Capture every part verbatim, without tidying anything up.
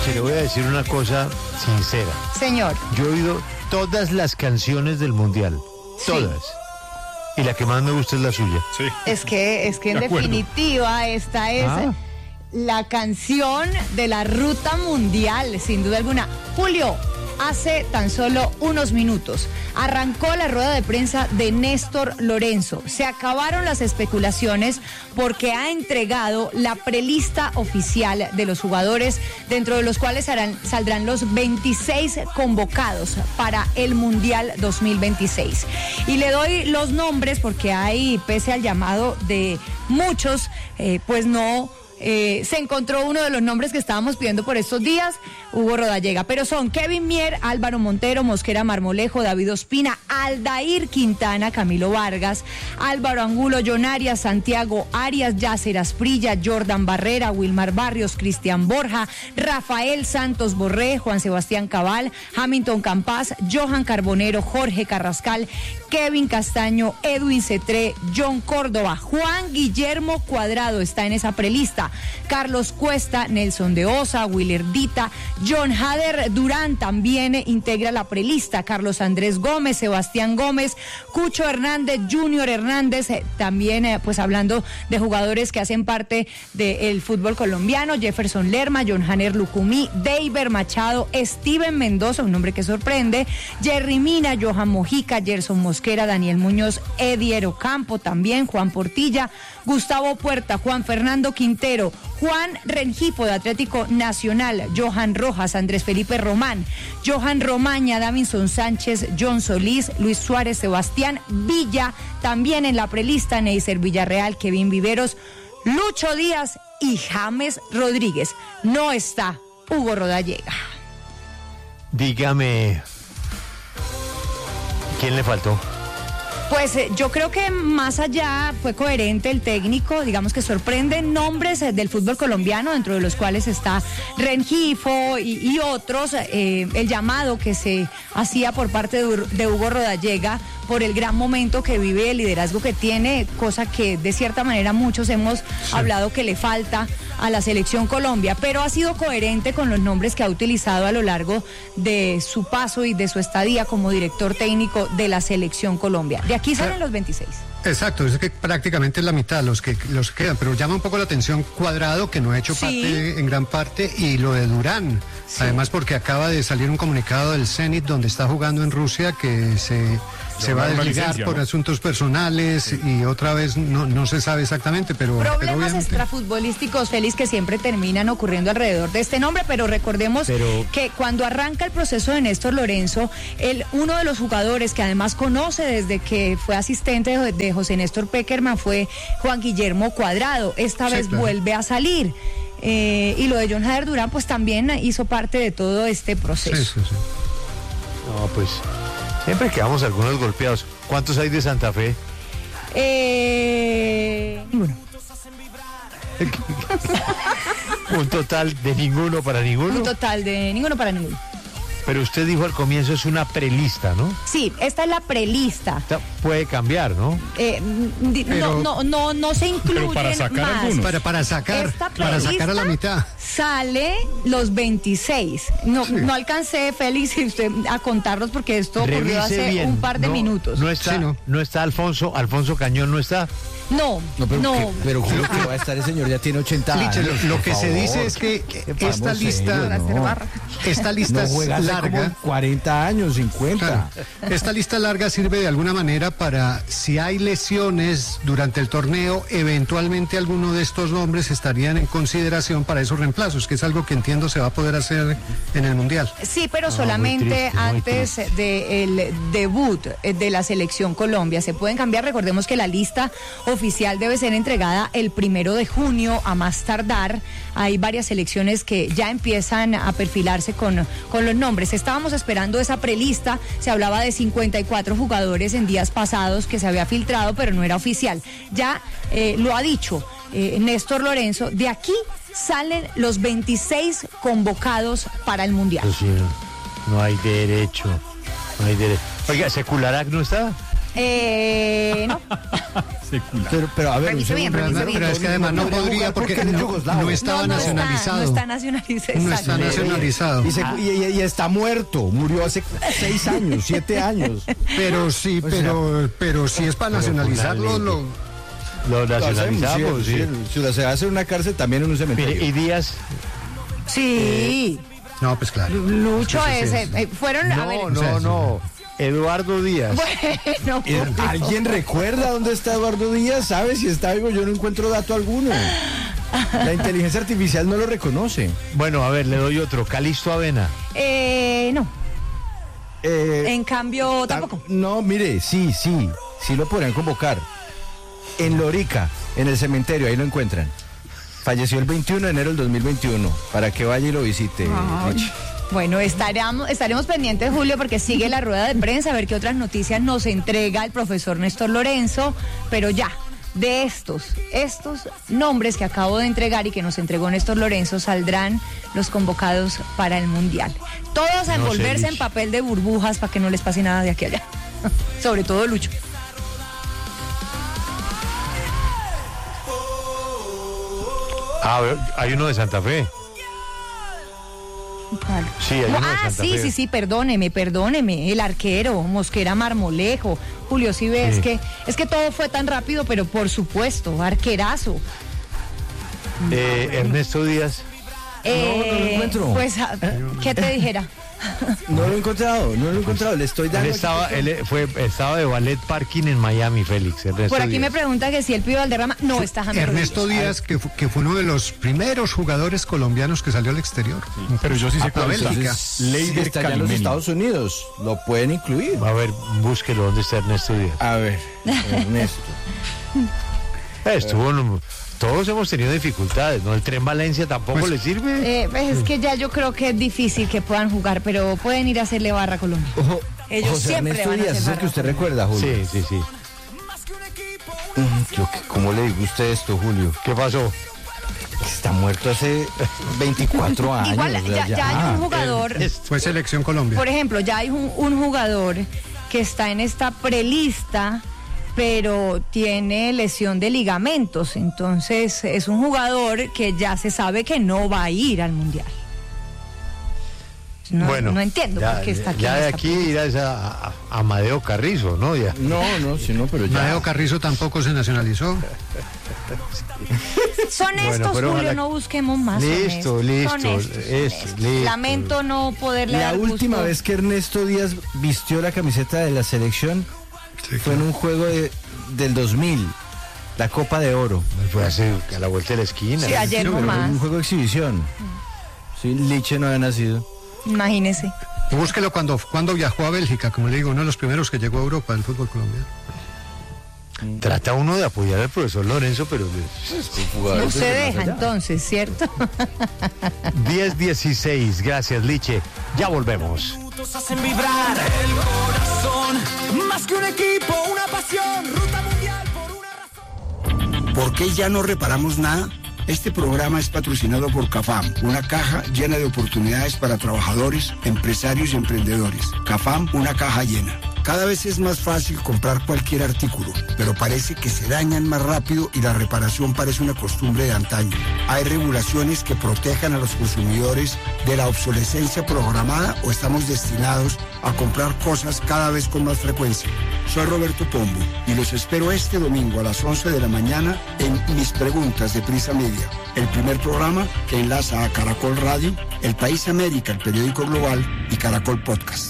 Noche, le voy a decir una cosa sincera. Señor. Yo he oído todas las canciones del Mundial. Todas. Sí. Y la que más me gusta es la suya. Sí. Es que, es que en De acuerdo. definitiva esta es Ah. la canción de la ruta mundial, sin duda alguna. Julio, hace tan solo unos minutos arrancó la rueda de prensa de Néstor Lorenzo. Se acabaron las especulaciones porque ha entregado la prelista oficial de los jugadores, dentro de los cuales harán, saldrán los veintiséis convocados para el Mundial dos mil veintiséis. Y le doy los nombres porque hay, pese al llamado de muchos, eh, pues no... Eh, se encontró uno de los nombres que estábamos pidiendo por estos días, Hugo Rodallega, pero son Kevin Mier, Álvaro Montero, Mosquera Marmolejo, David Ospina, Aldair Quintana, Camilo Vargas, Álvaro Angulo, John Arias, Santiago Arias, Yasser Asprilla, Jordan Barrera, Wilmar Barrios, Cristian Borja, Rafael Santos Borré, Juan Sebastián Cabal, Hamilton Campas, Johan Carbonero, Jorge Carrascal, Kevin Castaño, Edwin Cetré, John Córdoba, Juan Guillermo Cuadrado está en esa prelista, Carlos Cuesta, Nelson de Osa, Willer Dita, John Hader Durán también integra la prelista, Carlos Andrés Gómez, Sebastián Gómez, Cucho Hernández, Junior Hernández, eh, también eh, pues hablando de jugadores que hacen parte del fútbol colombiano, Jefferson Lerma, John Hanner Lucumí, Deiber Machado, Steven Mendoza, un nombre que sorprende, Jerry Mina, Johan Mojica, Gerson Mosquera, Daniel Muñoz, Eddie Campo también, Juan Portilla, Gustavo Puerta, Juan Fernando Quintero, Juan Rengifo de Atlético Nacional, Johan Rojas, Andrés Felipe Román, Johan Romaña, Davinson Sánchez, John Solís, Luis Suárez, Sebastián Villa, también en la prelista Neisser Villarreal, Kevin Viveros, Lucho Díaz y James Rodríguez. No está Hugo Rodallega. Dígame, ¿quién le faltó? Pues eh, yo creo que más allá fue coherente el técnico, digamos que sorprenden nombres eh, del fútbol colombiano, dentro de los cuales está Rengifo y, y otros, eh, el llamado que se hacía por parte de, de Hugo Rodallega por el gran momento que vive, el liderazgo que tiene, cosa que de cierta manera muchos hemos sí. hablado que le falta a la selección Colombia, pero ha sido coherente con los nombres que ha utilizado a lo largo de su paso y de su estadía como director técnico de la selección Colombia. De aquí salen los veintiséis. Exacto, es que prácticamente es la mitad los que los que quedan, pero llama un poco la atención Cuadrado, que no ha hecho sí. parte en gran parte, y lo de Durán, sí. además porque acaba de salir un comunicado del Zenit, donde está jugando en Rusia, que se... se va a desligar licencia, por ¿no? asuntos personales sí. y otra vez no, no se sabe exactamente, pero... Problemas pero obviamente... extrafutbolísticos, Félix, que siempre terminan ocurriendo alrededor de este nombre, pero recordemos pero... que cuando arranca el proceso de Néstor Lorenzo, el, uno de los jugadores que además conoce desde que fue asistente de, de José Néstor Peckerman fue Juan Guillermo Cuadrado. Esta sí, vez claro. vuelve a salir. Eh, y lo de John Hader Durán, pues también hizo parte de todo este proceso. Sí, sí, sí. No, pues... siempre quedamos algunos golpeados. ¿Cuántos hay de Santa Fe? Eh... Ninguno. Un total de ninguno para ninguno. Un total de ninguno para ninguno. Pero usted dijo al comienzo es una prelista, ¿no? Sí, esta es la prelista. Esta puede cambiar, ¿no? Eh, pero, no, no, no, no se incluyen para sacar más. Algunos. Para, para sacar, para sacar a la mitad. Sale los veintiséis. No, sí. no alcancé, Félix, usted a contarlos porque esto ocurrió Revise hace bien. un par de no, minutos. No está, sí, no. no está Alfonso, Alfonso Cañón no está. No, no, pero, no. Que, pero ¿cómo que va a estar el señor? Ya tiene ochenta años. Lo, lo que favor. se dice es que esta lista, serio, no. esta lista no es larga. Como cuarenta años, cincuenta. Claro. Esta lista larga sirve de alguna manera para, si hay lesiones durante el torneo, eventualmente alguno de estos nombres estarían en consideración para esos reemplazos, que es algo que entiendo se va a poder hacer en el Mundial. Sí, pero no, solamente triste, antes del debut de la selección Colombia. Se pueden cambiar, recordemos que la lista oficial debe ser entregada el primero de junio a más tardar. Hay varias selecciones que ya empiezan a perfilarse con, con los nombres. Estábamos esperando esa prelista, se hablaba de cincuenta y cuatro jugadores en días pasados que se había filtrado, pero no era oficial. Ya eh, lo ha dicho eh, Néstor Lorenzo, de aquí salen los veintiséis convocados para el Mundial. Pues sí, no hay derecho, no hay derecho. Oiga, ¿Secularac no está? Eh, no. Secular. Pero, pero a ver, Revise un bien, segundo, revise Pero, bien. pero es que además no podría podría jugar porque porque no, es yugoslavo. no estaba no, no está, nacionalizado. no está nacionalizado. No está nacionalizado. Y, se- y- y- y está muerto, murió hace seis años, siete años. Pero sí, O sea, pero, pero si es para pero nacionalizarlo, con la lo, Lo Lo hacemos, nacionalizamos, sí, sí. sí, Si se hace en una cárcel, también en un cementerio. Mire, y Díaz, Sí, no, pues claro. Lucho Eso sí ese. es. eh, fueron, a no, ver, no, no, Eduardo Díaz. bueno, Eh, ¿Alguien recuerda dónde está Eduardo Díaz? ¿Sabe si está vivo? Yo no encuentro dato alguno. La inteligencia artificial no lo reconoce. Bueno, a ver, le doy otro. Calixto Avena. eh, no, Eh, en cambio ta- tampoco. No, mire, sí, sí, sí lo podrían convocar. En Lorica, en el cementerio, ahí lo encuentran. Falleció el veintiuno de enero del dos mil veintiuno. Para que vaya y lo visite. Ay. Rich. Bueno, estaremos, estaremos pendientes, Julio, porque sigue la rueda de prensa, a ver qué otras noticias nos entrega el profesor Néstor Lorenzo, pero ya, de estos, estos nombres que acabo de entregar y que nos entregó Néstor Lorenzo, saldrán los convocados para el Mundial. Todos a No sé, envolverse en Lich. papel de burbujas para que no les pase nada de aquí a allá. Sobre todo Lucho. Ah, a ver, hay uno de Santa Fe. ¿Cuál? Sí, hay No, uno de ah, Santa sí, Fe. sí, sí, perdóneme, perdóneme. El arquero, Mosquera Marmolejo. Julio, sí ves Sí. que es que todo fue tan rápido, pero por supuesto, arquerazo. Eh, Ernesto Díaz. Eh, no lo encuentro. Pues, ah, ¿qué te dijera? No lo he encontrado, no lo he encontrado. Le estoy Él dando. estaba, aquí- él fue, estaba de ballet parking en Miami, Félix. Ernesto Por aquí Díaz. me pregunta que si el pibe Valderrama no está James Ernesto Rodríguez. Díaz, que, fu- que fue uno de los primeros jugadores colombianos que salió al exterior. Pero yo sí sé A cuál es. Bélgica. Entonces, Leider está allá en los Calimeni. Estados Unidos. Lo pueden incluir. A ver, búsquelo, ¿dónde está Ernesto Díaz? A ver, Ernesto. Eh, Estuvo, no- todos hemos tenido dificultades, ¿no? El Tren Valencia tampoco Pues- le sirve. Eh, pues es que ya yo creo que es difícil que puedan jugar, pero pueden ir a hacerle barra a Colombia. Ojo, Ellos José siempre Ernesto van a Díaz, hacer es el barra. que usted recuerda, Julio. Sí, sí, sí. Mm, yo que- ¿Cómo le digo a usted esto, Julio? ¿Qué pasó? Está muerto hace veinticuatro años. Igual o sea, ya, ya hay un jugador, Fue selección Colombia. por ejemplo, ya hay un, un jugador que está en esta prelista, pero tiene lesión de ligamentos, entonces es un jugador que ya se sabe que no va a ir al Mundial. No, bueno, no entiendo ya, por qué está aquí. Ya en de esta aquí prelista. ir a, esa- a- a Amadeo Carrizo, ¿no? Ya. No, no, sí, no, pero ya. Madeo Carrizo tampoco se nacionalizó. Son Bueno, estos, pero Julio, ojalá- no busquemos más. son Listo, estos, listo, son estos, son eso, estos. listo. Lamento no poderle La dar última gusto. vez que Ernesto Díaz vistió la camiseta de la selección fue en un juego de, del dos mil, la Copa de Oro. Fue hace a la vuelta de la esquina. Sí, ayer Sí, pero nomás. un juego de exhibición. Sí, Liche no había nacido. Imagínese. Búsquelo cuando, cuando viajó a Bélgica, como le digo, uno de los primeros que llegó a Europa del fútbol colombiano. Trata uno de apoyar al profesor Lorenzo, pero No se deja entonces, ¿cierto? diez dieciséis, gracias Liche. Ya volvemos. Minutos hacen vibrar el corazón. Más que un equipo, una pasión. Ruta mundial por una razón. ¿Por qué ya no reparamos nada? Este programa es patrocinado por CAFAM, una caja llena de oportunidades para trabajadores, empresarios y emprendedores. CAFAM, una caja llena. Cada vez es más fácil comprar cualquier artículo, pero parece que se dañan más rápido y la reparación parece una costumbre de antaño. ¿Hay regulaciones que protejan a los consumidores de la obsolescencia programada o estamos destinados a comprar cosas cada vez con más frecuencia? Soy Roberto Pombo y los espero este domingo a las once de la mañana en Mis Preguntas de Prisa Media, el primer programa que enlaza a Caracol Radio, El País América, el periódico global y Caracol Podcast.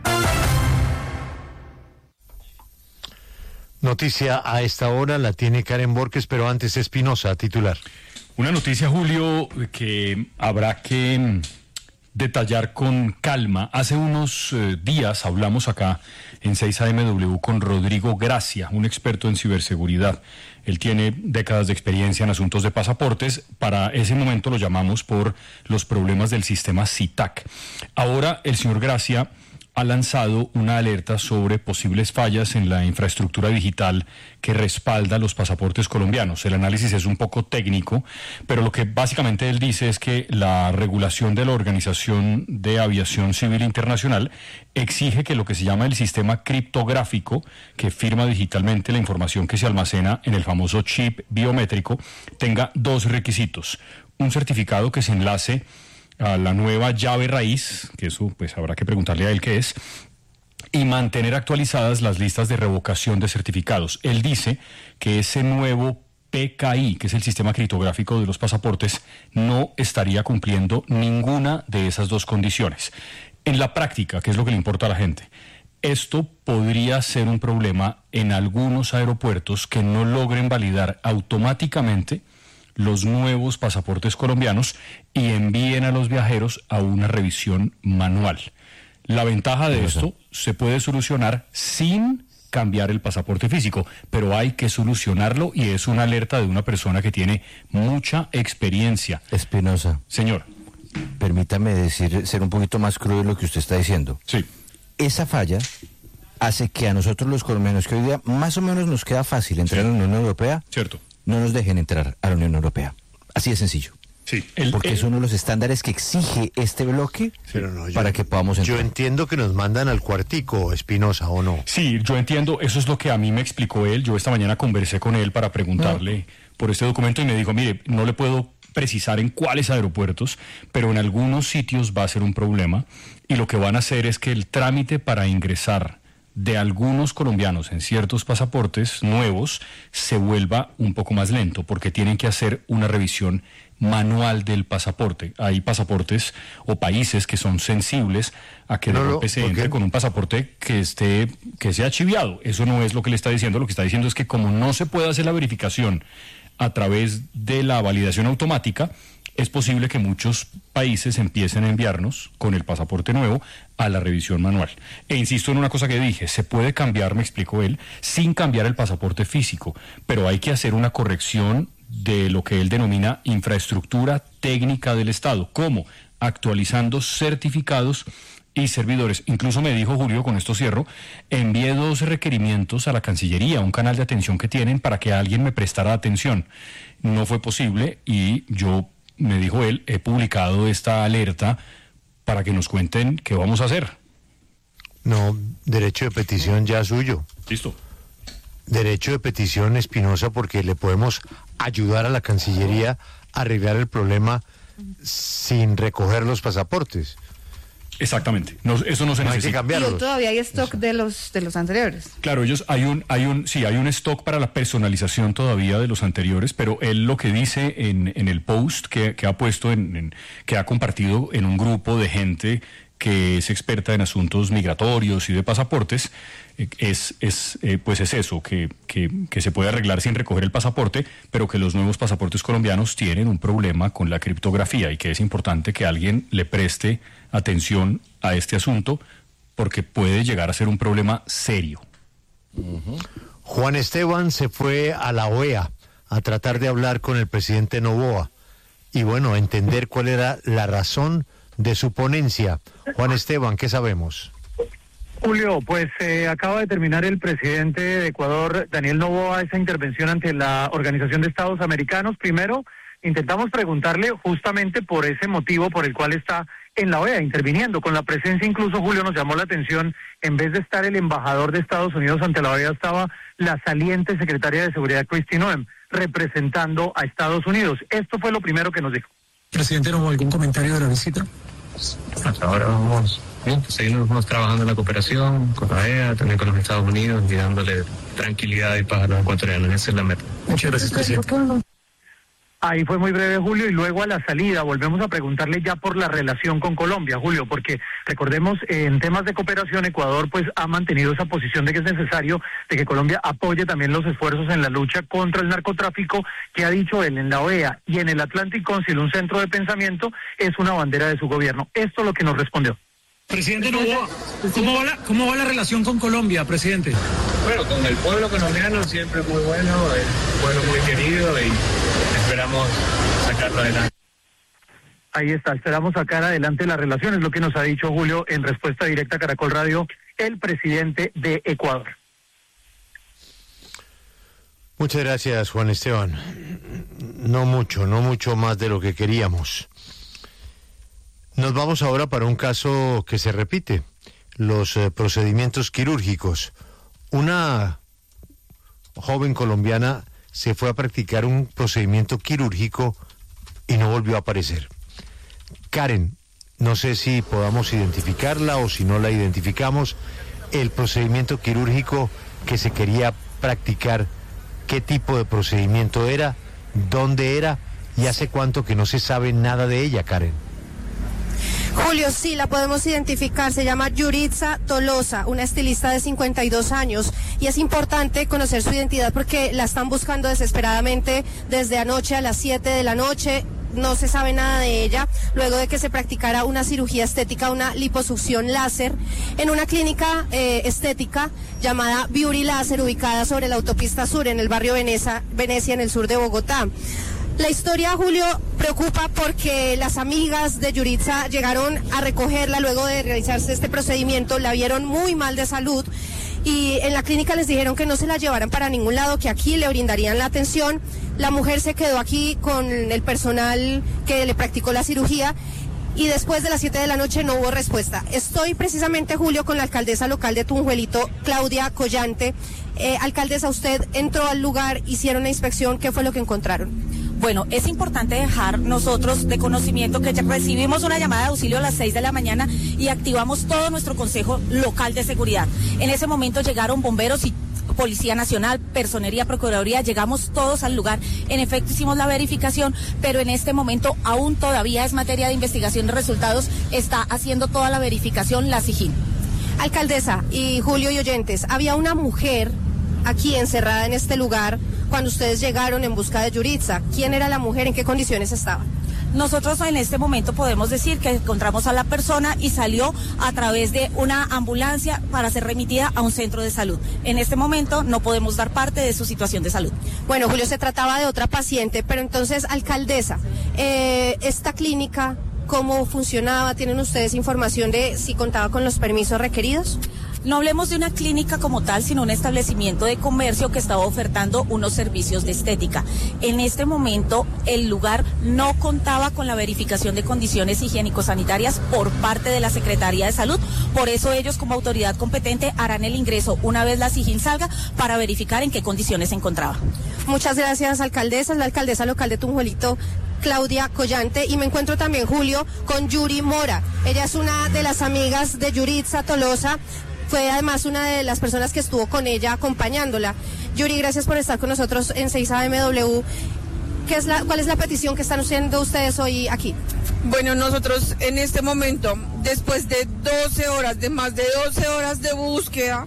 Noticia a esta hora la tiene Karen Borges, pero antes Espinosa, titular. Una noticia, Julio, que habrá que mm, detallar con calma. Hace unos eh, días hablamos acá en seis A M W con Rodrigo Gracia, un experto en ciberseguridad. Él tiene décadas de experiencia en asuntos de pasaportes. Para ese momento lo llamamos por los problemas del sistema C I T A C. Ahora el señor Gracia ha lanzado una alerta sobre posibles fallas en la infraestructura digital que respalda los pasaportes colombianos. El análisis es un poco técnico, pero lo que básicamente él dice es que la regulación de la Organización de Aviación Civil Internacional exige que lo que se llama el sistema criptográfico, que firma digitalmente la información que se almacena en el famoso chip biométrico, tenga dos requisitos: un certificado que se enlace a la nueva llave raíz, que eso pues habrá que preguntarle a él qué es, y mantener actualizadas las listas de revocación de certificados. Él dice que ese nuevo P K I, que es el sistema criptográfico de los pasaportes, no estaría cumpliendo ninguna de esas dos condiciones. En la práctica, que es lo que le importa a la gente, esto podría ser un problema en algunos aeropuertos que no logren validar automáticamente los nuevos pasaportes colombianos y envíen a los viajeros a una revisión manual. La ventaja de esto se puede solucionar sin cambiar el pasaporte físico, pero hay que solucionarlo y es una alerta de una persona que tiene mucha experiencia. Espinosa. Señor. Permítame decir, ser un poquito más crudo en lo que usted está diciendo. Sí. Esa falla hace que a nosotros los colombianos, que hoy día más o menos nos queda fácil entrar sí. a la Unión Europea, cierto, no nos dejen entrar a la Unión Europea. Así de sencillo. Sí, el, Porque el, es uno de los estándares que exige este bloque no, yo, para que podamos entrar. Yo entiendo que nos mandan al cuartico, Espinosa, ¿o no? Sí, yo entiendo, eso es lo que a mí me explicó él. Yo esta mañana conversé con él para preguntarle no. por este documento y me dijo, mire, no le puedo precisar en cuáles aeropuertos, pero en algunos sitios va a ser un problema y lo que van a hacer es que el trámite para ingresar de algunos colombianos en ciertos pasaportes nuevos se vuelva un poco más lento, porque tienen que hacer una revisión manual del pasaporte. Hay pasaportes o países que son sensibles a que de no, golpe no, se entre okay. con un pasaporte que esté, que sea chiviado. Eso no es lo que le está diciendo. Lo que está diciendo es que como no se puede hacer la verificación a través de la validación automática, es posible que muchos países empiecen a enviarnos con el pasaporte nuevo a la revisión manual. E insisto en una cosa que dije, se puede cambiar, me explicó él, sin cambiar el pasaporte físico, pero hay que hacer una corrección de lo que él denomina infraestructura técnica del Estado. ¿Cómo? Actualizando certificados y servidores. Incluso me dijo Julio, con esto cierro, envié dos requerimientos a la Cancillería, un canal de atención que tienen para que alguien me prestara atención. No fue posible y yo, me dijo él, he publicado esta alerta para que nos cuenten qué vamos a hacer. No, derecho de petición ya suyo. Listo. Derecho de petición, Espinosa, porque le podemos ayudar a la Cancillería a arreglar el problema sin recoger los pasaportes. Exactamente, no, eso no se no necesita. Hay que cambiarlos. Y todavía hay stock de los de los anteriores. Claro, ellos hay un hay un sí hay un stock para la personalización todavía de los anteriores, pero él lo que dice en, en el post que, que ha puesto en, en que ha compartido en un grupo de gente que es experta en asuntos migratorios y de pasaportes, eh, es es eh, pues es eso, que, que que se puede arreglar sin recoger el pasaporte, pero que los nuevos pasaportes colombianos tienen un problema con la criptografía y que es importante que alguien le preste atención a este asunto porque puede llegar a ser un problema serio. Uh-huh. Juan Esteban se fue a la O E A a tratar de hablar con el presidente Noboa y bueno, entender cuál era la razón de su ponencia. Juan Esteban, ¿qué sabemos? Julio, pues eh, acaba de terminar el presidente de Ecuador, Daniel Noboa, esa intervención ante la Organización de Estados Americanos. Primero, intentamos preguntarle justamente por ese motivo por el cual está en la O E A interviniendo. Con la presencia, incluso, Julio, nos llamó la atención, en vez de estar el embajador de Estados Unidos ante la O E A, estaba la saliente secretaria de Seguridad, Kristi Noem, representando a Estados Unidos. Esto fue lo primero que nos dijo. Presidente, ¿no hubo algún comentario de la visita? Hasta ahora vamos, bien, seguimos trabajando en la cooperación con la O E A, también con los Estados Unidos y dándole tranquilidad y paz a los ecuatorianos. Esa es la meta. Muchas gracias, presidente. Ahí fue muy breve, Julio, y luego a la salida volvemos a preguntarle ya por la relación con Colombia, Julio, porque recordemos, en temas de cooperación, Ecuador pues ha mantenido esa posición de que es necesario de que Colombia apoye también los esfuerzos en la lucha contra el narcotráfico, que ha dicho él en la O E A y en el Atlantic Council, un centro de pensamiento, es una bandera de su gobierno. Esto es lo que nos respondió. Presidente Noboa, ¿cómo va la, cómo va la relación con Colombia, presidente? Bueno, con el pueblo colombiano siempre muy bueno, el pueblo muy querido y esperamos sacarlo adelante. Ahí está, esperamos sacar adelante la relación, es lo que nos ha dicho Julio en respuesta directa a Caracol Radio, el presidente de Ecuador. Muchas gracias, Juan Esteban. No mucho, no mucho más de lo que queríamos. Nos vamos ahora para un caso que se repite, los eh, procedimientos quirúrgicos. Una joven colombiana se fue a practicar un procedimiento quirúrgico y no volvió a aparecer. Karen, no sé si podamos identificarla o si no la identificamos, el procedimiento quirúrgico que se quería practicar, qué tipo de procedimiento era, dónde era y hace cuánto que no se sabe nada de ella, Karen. Julio, sí, la podemos identificar, se llama Yuritza Tolosa, una estilista de cincuenta y dos años, y es importante conocer su identidad porque la están buscando desesperadamente desde anoche a las siete de la noche. No se sabe nada de ella, luego de que se practicara una cirugía estética, una liposucción láser, en una clínica eh, estética llamada Beauty Láser, ubicada sobre la autopista sur, en el barrio Venecia, Venecia, en el sur de Bogotá. La historia, Julio, preocupa porque las amigas de Yuritza llegaron a recogerla luego de realizarse este procedimiento, la vieron muy mal de salud, y en la clínica les dijeron que no se la llevaran para ningún lado, que aquí le brindarían la atención. La mujer se quedó aquí con el personal que le practicó la cirugía y después de las siete de la noche no hubo respuesta. Estoy precisamente, Julio, con la alcaldesa local de Tunjuelito, Claudia Collante. Eh, alcaldesa, usted entró al lugar, hicieron la inspección, ¿qué fue lo que encontraron? Bueno, es importante dejar nosotros de conocimiento que ya recibimos una llamada de auxilio a las seis de la mañana y activamos todo nuestro Consejo Local de Seguridad. En ese momento llegaron bomberos y Policía Nacional, Personería, Procuraduría, llegamos todos al lugar. En efecto, hicimos la verificación, pero en este momento aún todavía es materia de investigación de resultados. Está haciendo toda la verificación la SIJIN. Alcaldesa y Julio y oyentes, había una mujer aquí encerrada en este lugar cuando ustedes llegaron en busca de Yuritza. ¿Quién era la mujer? ¿En qué condiciones estaba? Nosotros en este momento podemos decir que encontramos a la persona y salió a través de una ambulancia para ser remitida a un centro de salud. En este momento no podemos dar parte de su situación de salud. Bueno, Julio, se trataba de otra paciente, pero entonces, alcaldesa, eh, esta clínica, ¿cómo funcionaba? ¿Tienen ustedes información de si contaba con los permisos requeridos? No hablemos de una clínica como tal, sino un establecimiento de comercio que estaba ofertando unos servicios de estética. En este momento, el lugar no contaba con la verificación de condiciones higiénico-sanitarias por parte de la Secretaría de Salud. Por eso ellos, como autoridad competente, harán el ingreso una vez la SIJIN salga para verificar en qué condiciones se encontraba. Muchas gracias, alcaldesa. Es la alcaldesa local de Tunjuelito, Claudia Collante, y me encuentro también, Julio, con Yuri Mora. Ella es una de las amigas de Yuritza Tolosa. Fue además una de las personas que estuvo con ella acompañándola. Yuri, gracias por estar con nosotros en seis A M W. ¿Qué es la, ¿Cuál es la petición que están haciendo ustedes hoy aquí? Bueno, nosotros en este momento, después de doce horas, de más de doce horas de búsqueda,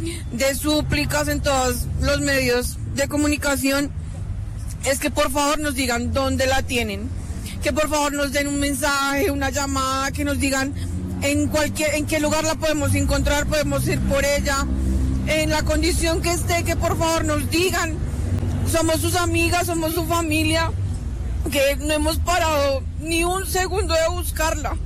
de súplicas en todos los medios de comunicación, es que por favor nos digan dónde la tienen. Que por favor nos den un mensaje, una llamada, que nos digan en cualquier, en qué lugar la podemos encontrar, podemos ir por ella, en la condición que esté, que por favor nos digan. Somos sus amigas, somos su familia, que no hemos parado ni un segundo de buscarla.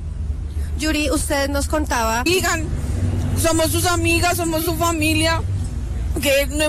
Yuri, usted nos contaba. Digan, somos sus amigas, somos su familia, que no